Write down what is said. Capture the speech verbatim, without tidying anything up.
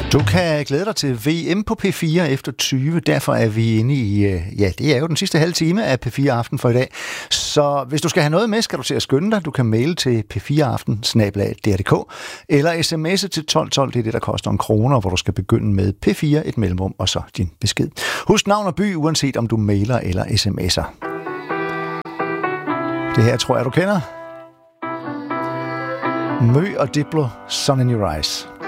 Du kan glæde dig til V M på P fire efter tyve. Derfor er vi inde i, ja, det er jo den sidste halve time af P fire Aften for i dag. Så hvis du skal have noget med, skal du til at skynde dig. Du kan maile til p fire aften snabel-a d r punktum d k eller sms'e til tolv tolv. Det er det, der koster en kroner, hvor du skal begynde med P fire, et mellemrum og så din besked. Husk navn og by, uanset om du mailer eller sms'er. Det her tror jeg, du kender. Mø og Diplo, Sun in Your Eyes.